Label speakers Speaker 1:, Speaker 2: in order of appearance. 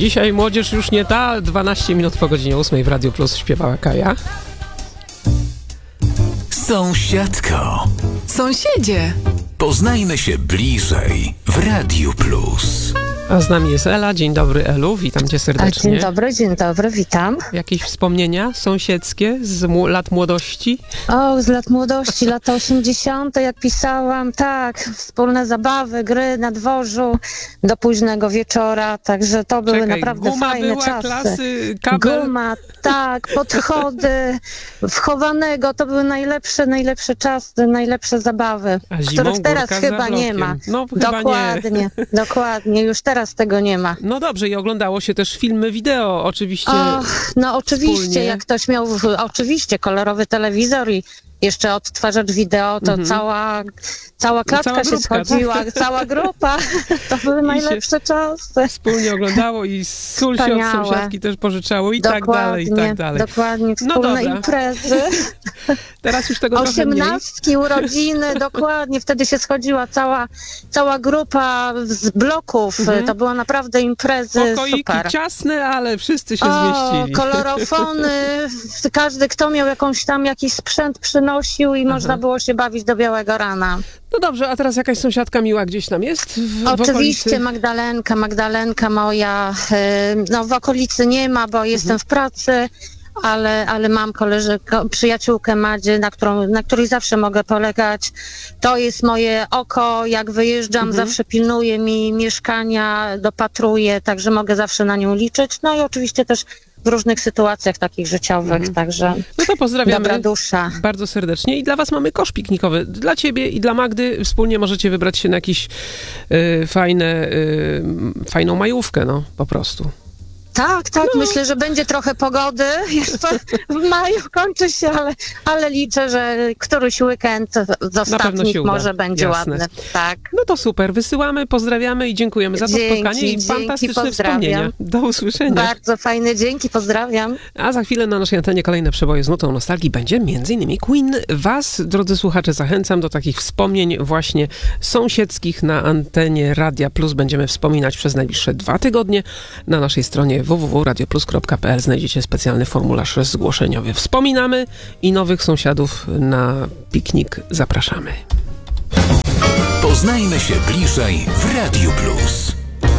Speaker 1: Dzisiaj młodzież już nie ta, 12 minut po godzinie 8 w Radiu Plus śpiewała Kaja.
Speaker 2: Sąsiadko.
Speaker 3: Sąsiedzie.
Speaker 2: Poznajmy się bliżej w Radiu Plus.
Speaker 1: A z nami jest Ela. Dzień dobry, Elu. Witam cię serdecznie.
Speaker 4: Dzień dobry, witam.
Speaker 1: Jakieś wspomnienia sąsiedzkie z lat młodości?
Speaker 4: O, z lat młodości, lata 80., jak pisałam, tak, wspólne zabawy, gry na dworzu do późnego wieczora, także to były naprawdę
Speaker 1: guma
Speaker 4: fajne
Speaker 1: była,
Speaker 4: czasy.
Speaker 1: Klasy, kabel.
Speaker 4: Guma, tak, podchody, wchowanego, to były najlepsze czasy, najlepsze zabawy,
Speaker 1: A zimą
Speaker 4: których teraz
Speaker 1: górka
Speaker 4: chyba
Speaker 1: za
Speaker 4: nie ma.
Speaker 1: blokiem. No, chyba
Speaker 4: Dokładnie, już teraz tego nie ma.
Speaker 1: No dobrze, i oglądało się też filmy wideo, oczywiście.
Speaker 4: No oczywiście,
Speaker 1: wspólnie.
Speaker 4: jak ktoś miał oczywiście kolorowy telewizor i jeszcze odtwarzacz wideo, to cała klatka się schodziła, cała grupa. To były najlepsze czasy.
Speaker 1: Wspólnie oglądało i sól się od sąsiadki też pożyczało i tak dalej, i tak dalej.
Speaker 4: Dokładnie, wspólne imprezy.
Speaker 1: Teraz już tego trochę mniej.
Speaker 4: 18 urodziny, dokładnie. Wtedy się schodziła cała grupa z bloków. To były naprawdę imprezy
Speaker 1: Pokoiki
Speaker 4: super.
Speaker 1: ciasne, ale wszyscy się zmieścili.
Speaker 4: Kolorofony. Każdy, kto miał jakiś sprzęt, przynosił i można było się bawić do białego rana.
Speaker 1: No dobrze, a teraz jakaś sąsiadka miła gdzieś tam jest?
Speaker 4: Oczywiście Magdalenka moja, no w okolicy nie ma, bo jestem w pracy, ale mam przyjaciółkę Madzie, na której zawsze mogę polegać. To jest moje oko, jak wyjeżdżam, zawsze pilnuje mi mieszkania, dopatruje, także mogę zawsze na nią liczyć. No i oczywiście też w różnych sytuacjach takich życiowych, także
Speaker 1: no to pozdrawiamy
Speaker 4: dobra dusza.
Speaker 1: Bardzo serdecznie i dla was mamy kosz piknikowy. Dla ciebie i dla Magdy wspólnie możecie wybrać się na jakąś fajną majówkę, no po prostu.
Speaker 4: Tak, myślę, że będzie trochę pogody. Jeszcze w maju kończy się, ale liczę, że któryś weekend z ostatnich może będzie ładny. Tak.
Speaker 1: No to super, wysyłamy, pozdrawiamy i dziękujemy za to spotkanie i fantastyczne wspomnienia. Do usłyszenia.
Speaker 4: Bardzo fajne, dzięki, pozdrawiam.
Speaker 1: A za chwilę na naszej antenie kolejne przeboje z nutą nostalgii będzie m.in. Queen. Was, drodzy słuchacze, zachęcam do takich wspomnień właśnie sąsiedzkich na antenie Radia Plus. Będziemy wspominać przez najbliższe 2 tygodnie na naszej stronie www.radioplus.pl znajdziecie specjalny formularz zgłoszeniowy. Wspominamy i nowych sąsiadów na piknik zapraszamy.
Speaker 2: Poznajmy się bliżej w Radiu Plus.